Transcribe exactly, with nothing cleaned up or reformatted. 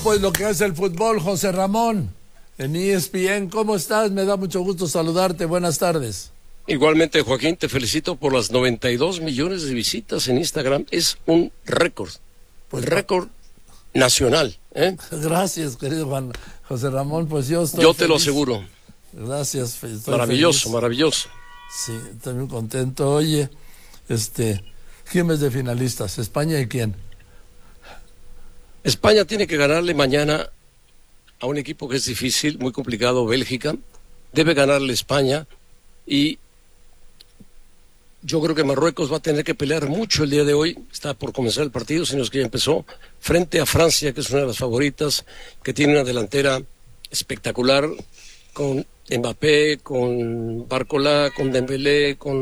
pues lo que es el fútbol, José Ramón, en E S P N. ¿Cómo estás? Me da mucho gusto saludarte. Buenas tardes. Igualmente, Joaquín, te felicito por las noventa y dos millones de visitas en Instagram. Es un récord, pues récord nacional, ¿eh? Gracias, querido Juan José Ramón. Pues yo estoy Yo te feliz. lo aseguro. Gracias. Estoy maravilloso, feliz. maravilloso. Sí, estoy muy contento. Oye, este, ¿quién es de finalistas? ¿España y quién? España tiene que ganarle mañana a un equipo que es difícil, muy complicado, Bélgica. Debe ganarle España y yo creo que Marruecos va a tener que pelear mucho el día de hoy. Está por comenzar el partido, si no es que ya empezó, frente a Francia, que es una de las favoritas, que tiene una delantera espectacular con Mbappé, con Barcola, con Dembélé, con